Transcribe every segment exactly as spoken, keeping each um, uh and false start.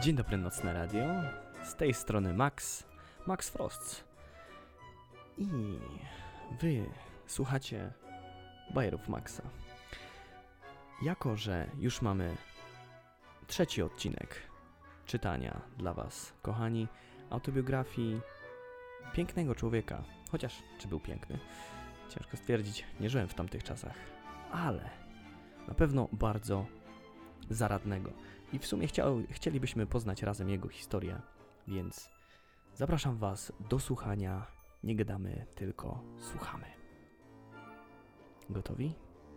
Dzień dobry, Nocne Radio. Z tej strony Max, Max Frost. I wy słuchacie bajerów Maxa. Jako że już mamy trzeci odcinek czytania dla was, kochani, autobiografii pięknego człowieka. Chociaż, czy był piękny? Ciężko stwierdzić, nie żyłem w tamtych czasach. Ale na pewno bardzo zaradnego. I w sumie chciał, chcielibyśmy poznać razem jego historię, więc zapraszam was do słuchania. Nie gadamy, tylko słuchamy. Gotowi?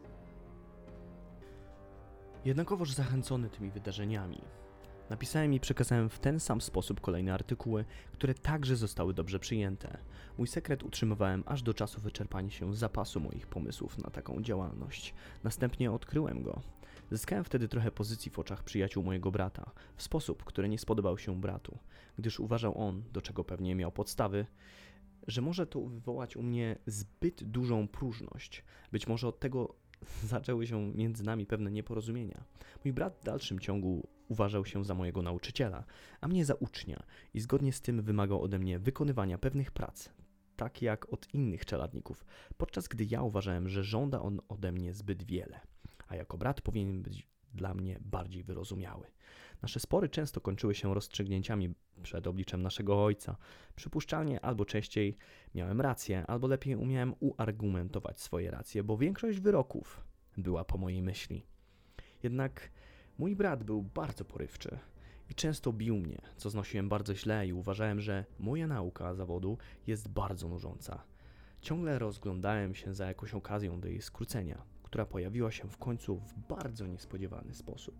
Jednakowoż zachęcony tymi wydarzeniami, napisałem i przekazałem w ten sam sposób kolejne artykuły, które także zostały dobrze przyjęte. Mój sekret utrzymywałem aż do czasu wyczerpania się zapasu moich pomysłów na taką działalność. Następnie odkryłem go. Zyskałem wtedy trochę pozycji w oczach przyjaciół mojego brata, w sposób, który nie spodobał się bratu, gdyż uważał on, do czego pewnie miał podstawy, że może to wywołać u mnie zbyt dużą próżność. Być może od tego zaczęły się między nami pewne nieporozumienia. Mój brat w dalszym ciągu uważał się za mojego nauczyciela, a mnie za ucznia i zgodnie z tym wymagał ode mnie wykonywania pewnych prac, tak jak od innych czeladników, podczas gdy ja uważałem, że żąda on ode mnie zbyt wiele, a jako brat powinien być dla mnie bardziej wyrozumiały. Nasze spory często kończyły się rozstrzygnięciami przed obliczem naszego ojca. Przypuszczalnie albo częściej miałem rację, albo lepiej umiałem uargumentować swoje racje, bo większość wyroków była po mojej myśli. Jednak mój brat był bardzo porywczy i często bił mnie, co znosiłem bardzo źle i uważałem, że moja nauka zawodu jest bardzo nużąca. Ciągle rozglądałem się za jakąś okazją do jej skrócenia, która pojawiła się w końcu w bardzo niespodziewany sposób.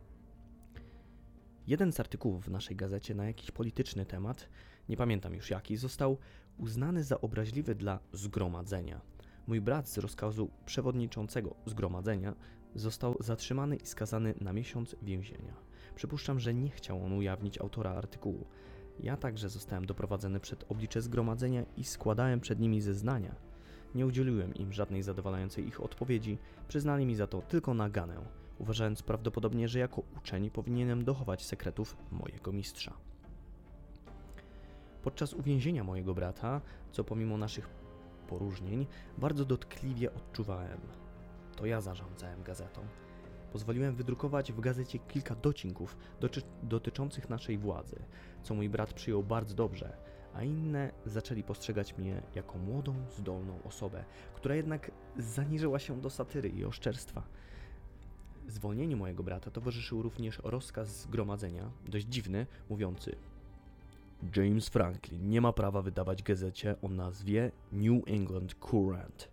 Jeden z artykułów w naszej gazecie na jakiś polityczny temat, nie pamiętam już jaki, został uznany za obraźliwy dla zgromadzenia. Mój brat z rozkazu przewodniczącego zgromadzenia został zatrzymany i skazany na miesiąc więzienia. Przypuszczam, że nie chciał on ujawnić autora artykułu. Ja także zostałem doprowadzony przed oblicze zgromadzenia i składałem przed nimi zeznania. Nie udzieliłem im żadnej zadowalającej ich odpowiedzi, przyznali mi za to tylko naganę, uważając prawdopodobnie, że jako uczeń powinienem dochować sekretów mojego mistrza. Podczas uwięzienia mojego brata, co pomimo naszych poróżnień, bardzo dotkliwie odczuwałem. To ja zarządzałem gazetą. Pozwoliłem wydrukować w gazecie kilka docinków doty- dotyczących naszej władzy, co mój brat przyjął bardzo dobrze, a inne zaczęli postrzegać mnie jako młodą, zdolną osobę, która jednak zaniżyła się do satyry i oszczerstwa. Zwolnieniu mojego brata towarzyszył również rozkaz zgromadzenia, dość dziwny, mówiący: James Franklin nie ma prawa wydawać gazecie o nazwie New England Courant.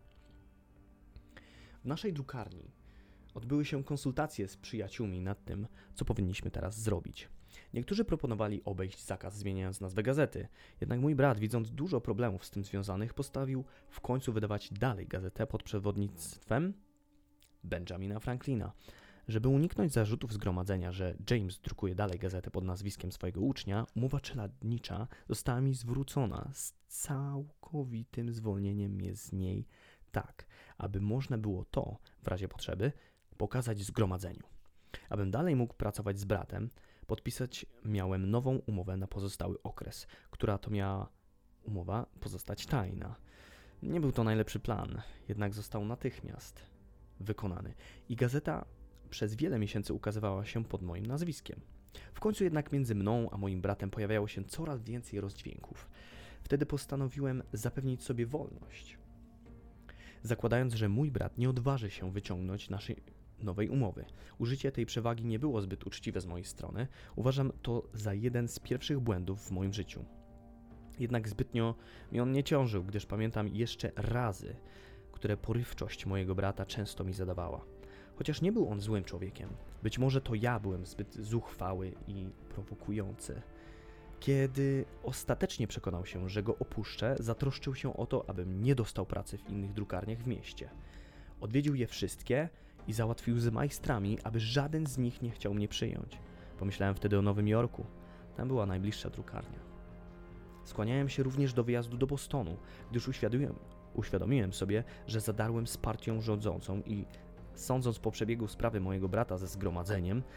W naszej drukarni odbyły się konsultacje z przyjaciółmi nad tym, co powinniśmy teraz zrobić. Niektórzy proponowali obejść zakaz, zmieniając nazwę gazety, jednak mój brat, widząc dużo problemów z tym związanych, postanowił w końcu wydawać dalej gazetę pod przewodnictwem Benjamina Franklina. Żeby uniknąć zarzutów zgromadzenia, że James drukuje dalej gazetę pod nazwiskiem swojego ucznia, umowa czeladnicza została mi zwrócona z całkowitym zwolnieniem mnie z niej, tak, aby można było to, w razie potrzeby, pokazać zgromadzeniu. Abym dalej mógł pracować z bratem, podpisać miałem nową umowę na pozostały okres, która to miała umowa pozostać tajna. Nie był to najlepszy plan, jednak został natychmiast wykonany i gazeta przez wiele miesięcy ukazywała się pod moim nazwiskiem. W końcu jednak między mną a moim bratem pojawiało się coraz więcej rozdźwięków. Wtedy postanowiłem zapewnić sobie wolność, zakładając, że mój brat nie odważy się wyciągnąć naszej nowej umowy. Użycie tej przewagi nie było zbyt uczciwe z mojej strony. Uważam to za jeden z pierwszych błędów w moim życiu. Jednak zbytnio mi on nie ciążył, gdyż pamiętam jeszcze razy, które porywczość mojego brata często mi zadawała. Chociaż nie był on złym człowiekiem, być może to ja byłem zbyt zuchwały i prowokujący. Kiedy ostatecznie przekonał się, że go opuszczę, zatroszczył się o to, abym nie dostał pracy w innych drukarniach w mieście. Odwiedził je wszystkie i załatwił z majstrami, aby żaden z nich nie chciał mnie przyjąć. Pomyślałem wtedy o Nowym Jorku. Tam była najbliższa drukarnia. Skłaniałem się również do wyjazdu do Bostonu, gdyż uświadomiłem, uświadomiłem sobie, że zadarłem z partią rządzącą i sądząc po przebiegu sprawy mojego brata ze zgromadzeniem,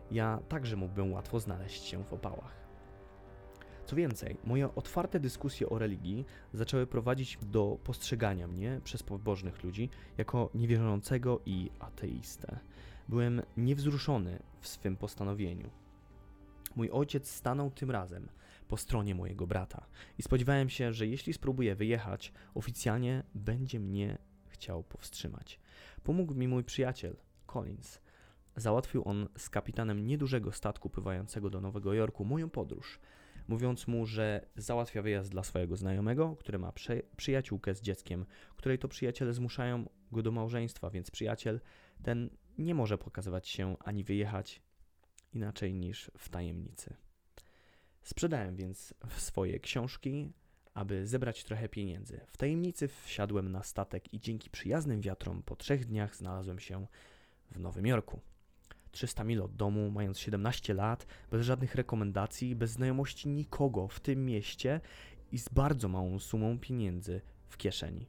ja także mógłbym łatwo znaleźć się w opałach. Co więcej, moje otwarte dyskusje o religii zaczęły prowadzić do postrzegania mnie przez pobożnych ludzi jako niewierzącego i ateistę. Byłem niewzruszony w swym postanowieniu. Mój ojciec stanął tym razem po stronie mojego brata i spodziewałem się, że jeśli spróbuję wyjechać, oficjalnie będzie mnie chciał powstrzymać. Pomógł mi mój przyjaciel, Collins. Załatwił on z kapitanem niedużego statku pływającego do Nowego Jorku moją podróż, mówiąc mu, że załatwia wyjazd dla swojego znajomego, który ma przy- przyjaciółkę z dzieckiem, której to przyjaciele zmuszają go do małżeństwa, więc przyjaciel ten nie może pokazywać się ani wyjechać inaczej niż w tajemnicy. Sprzedałem więc swoje książki, aby zebrać trochę pieniędzy. W tajemnicy wsiadłem na statek i dzięki przyjaznym wiatrom po trzech dniach znalazłem się w Nowym Jorku. trzysta mil od domu, mając siedemnaście lat, bez żadnych rekomendacji, bez znajomości nikogo w tym mieście i z bardzo małą sumą pieniędzy w kieszeni.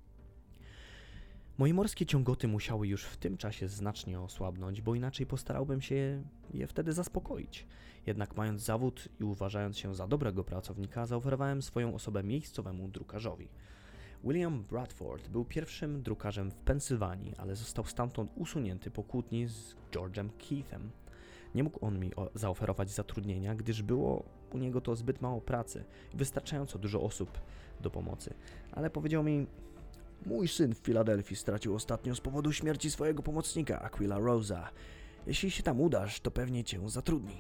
Moje morskie ciągoty musiały już w tym czasie znacznie osłabnąć, bo inaczej postarałbym się je wtedy zaspokoić. Jednak mając zawód i uważając się za dobrego pracownika, zaoferowałem swoją osobę miejscowemu drukarzowi. William Bradford był pierwszym drukarzem w Pensylwanii, ale został stamtąd usunięty po kłótni z George'em Keithem. Nie mógł on mi o- zaoferować zatrudnienia, gdyż było u niego to zbyt mało pracy i wystarczająco dużo osób do pomocy. Ale powiedział mi: mój syn w Filadelfii stracił ostatnio z powodu śmierci swojego pomocnika, Aquila Rose'a. Jeśli się tam udasz, to pewnie cię zatrudni.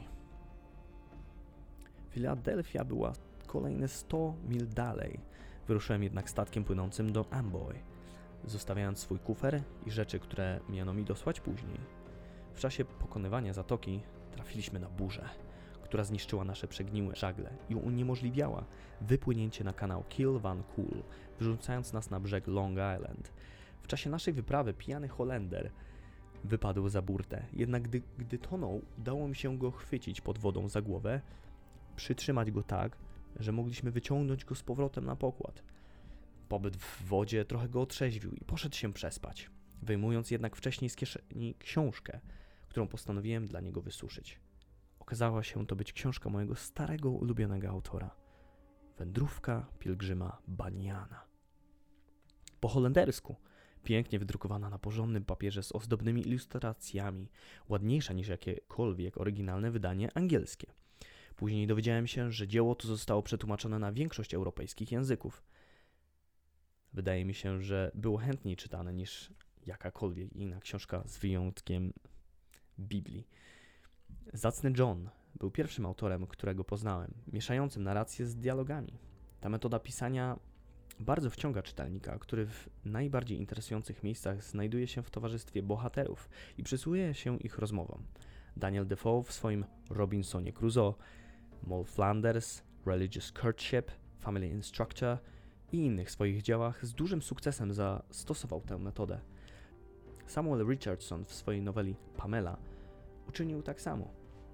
Filadelfia była kolejne sto mil dalej. Wyruszyłem jednak statkiem płynącym do Amboy, zostawiając swój kufer i rzeczy, które miano mi dosłać później. W czasie pokonywania zatoki trafiliśmy na burzę, która zniszczyła nasze przegniłe żagle i uniemożliwiała wypłynięcie na kanał Kill Van Cool, wyrzucając nas na brzeg Long Island. W czasie naszej wyprawy pijany Holender wypadł za burtę, jednak gdy, gdy tonął, udało mi się go chwycić pod wodą za głowę, przytrzymać go tak, że mogliśmy wyciągnąć go z powrotem na pokład. Pobyt w wodzie trochę go otrzeźwił i poszedł się przespać, wyjmując jednak wcześniej z kieszeni książkę, którą postanowiłem dla niego wysuszyć. Okazała się to być książka mojego starego, ulubionego autora. Wędrówka pielgrzyma Baniana. Po holendersku, pięknie wydrukowana na porządnym papierze z ozdobnymi ilustracjami, ładniejsza niż jakiekolwiek oryginalne wydanie angielskie. Później dowiedziałem się, że dzieło to zostało przetłumaczone na większość europejskich języków. Wydaje mi się, że było chętniej czytane niż jakakolwiek inna książka z wyjątkiem Biblii. Zacny John był pierwszym autorem, którego poznałem, mieszającym narrację z dialogami. Ta metoda pisania bardzo wciąga czytelnika, który w najbardziej interesujących miejscach znajduje się w towarzystwie bohaterów i przysłuchuje się ich rozmowom. Daniel Defoe w swoim Robinsonie Crusoe, Moll Flanders, Religious Courtship, Family Instructor i innych swoich dziełach z dużym sukcesem zastosował tę metodę. Samuel Richardson w swojej noweli Pamela uczynił tak samo.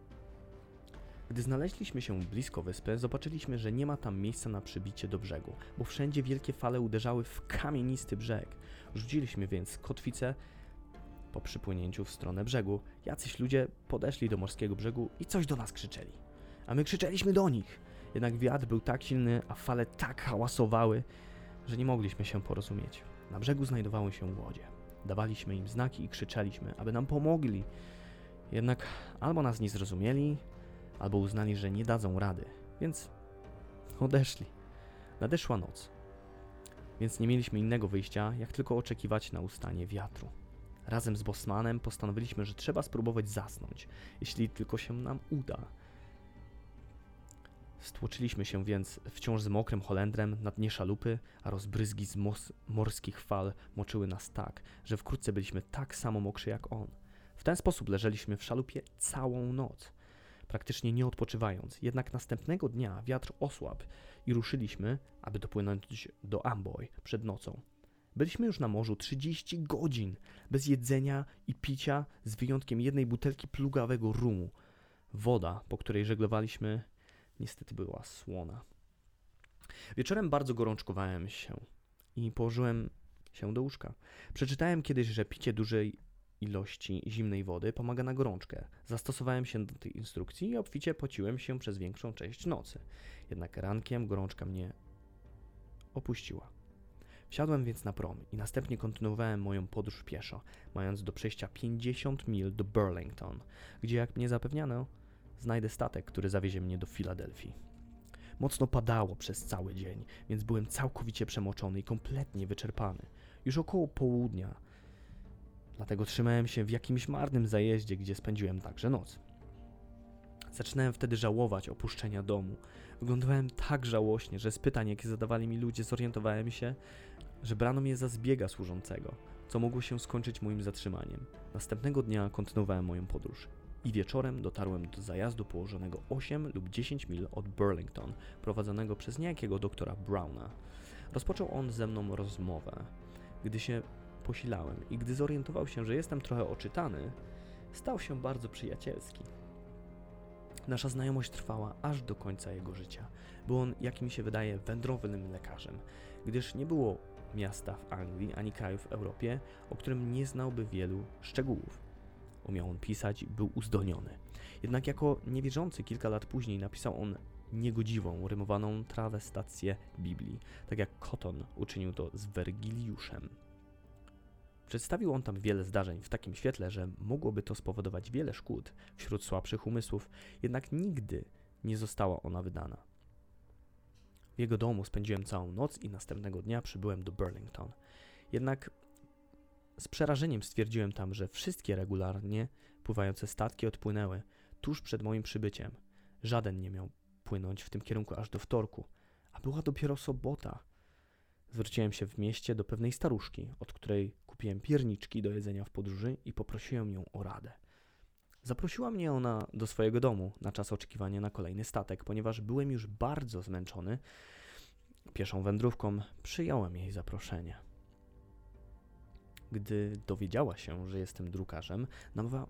Gdy znaleźliśmy się blisko wyspy, zobaczyliśmy, że nie ma tam miejsca na przybicie do brzegu, bo wszędzie wielkie fale uderzały w kamienisty brzeg. Rzuciliśmy więc kotwicę. Po przypłynięciu w stronę brzegu, jacyś ludzie podeszli do morskiego brzegu i coś do nas krzyczeli. A my krzyczeliśmy do nich. Jednak wiatr był tak silny, a fale tak hałasowały, że nie mogliśmy się porozumieć. Na brzegu znajdowały się łodzie. Dawaliśmy im znaki i krzyczeliśmy, aby nam pomogli. Jednak albo nas nie zrozumieli, albo uznali, że nie dadzą rady, więc odeszli. Nadeszła noc, więc nie mieliśmy innego wyjścia, jak tylko oczekiwać na ustanie wiatru. Razem z Bosmanem postanowiliśmy, że trzeba spróbować zasnąć, jeśli tylko się nam uda. Stłoczyliśmy się więc wciąż z mokrym Holendrem na dnie szalupy, a rozbryzgi z mos- morskich fal moczyły nas tak, że wkrótce byliśmy tak samo mokrzy jak on. W ten sposób leżeliśmy w szalupie całą noc, praktycznie nie odpoczywając. Jednak następnego dnia wiatr osłabł i ruszyliśmy, aby dopłynąć do Amboy przed nocą. Byliśmy już na morzu trzydzieści godzin, bez jedzenia i picia, z wyjątkiem jednej butelki plugawego rumu. Woda, po której żeglowaliśmy, niestety była słona. Wieczorem bardzo gorączkowałem się i położyłem się do łóżka. Przeczytałem kiedyś, że picie dużej ilości zimnej wody pomaga na gorączkę. Zastosowałem się do tej instrukcji i obficie pociłem się przez większą część nocy. Jednak rankiem gorączka mnie opuściła. Wsiadłem więc na prom i następnie kontynuowałem moją podróż pieszo, mając do przejścia pięćdziesiąt mil do Burlington, gdzie, jak mnie zapewniano, znajdę statek, który zawiezie mnie do Filadelfii. Mocno padało przez cały dzień, więc byłem całkowicie przemoczony i kompletnie wyczerpany. Już około południa, dlatego trzymałem się w jakimś marnym zajeździe, gdzie spędziłem także noc. Zaczynałem wtedy żałować opuszczenia domu. Wyglądałem tak żałośnie, że z pytań, jakie zadawali mi ludzie, zorientowałem się, że brano mnie za zbiega służącego, co mogło się skończyć moim zatrzymaniem. Następnego dnia kontynuowałem moją podróż i wieczorem dotarłem do zajazdu położonego osiem lub dziesięć mil od Burlington, prowadzonego przez niejakiego doktora Browna. Rozpoczął on ze mną rozmowę. Gdy się posilałem i gdy zorientował się, że jestem trochę oczytany, stał się bardzo przyjacielski. Nasza znajomość trwała aż do końca jego życia. Był on, jak mi się wydaje, wędrownym lekarzem, gdyż nie było miasta w Anglii ani kraju w Europie, o którym nie znałby wielu szczegółów. Umiał on pisać, był uzdolniony. Jednak jako niewierzący kilka lat później napisał on niegodziwą, rymowaną trawestację Biblii, tak jak Cotton uczynił to z Wergiliuszem. Przedstawił on tam wiele zdarzeń w takim świetle, że mogłoby to spowodować wiele szkód wśród słabszych umysłów, jednak nigdy nie została ona wydana. W jego domu spędziłem całą noc i następnego dnia przybyłem do Burlington. Jednak z przerażeniem stwierdziłem tam, że wszystkie regularnie pływające statki odpłynęły tuż przed moim przybyciem. Żaden nie miał płynąć w tym kierunku aż do wtorku, a była dopiero sobota. Zwróciłem się w mieście do pewnej staruszki, od której kupiłem pierniczki do jedzenia w podróży i poprosiłem ją o radę. Zaprosiła mnie ona do swojego domu na czas oczekiwania na kolejny statek, ponieważ byłem już bardzo zmęczony pieszą wędrówką, przyjąłem jej zaproszenie. Gdy dowiedziała się, że jestem drukarzem, namówiła,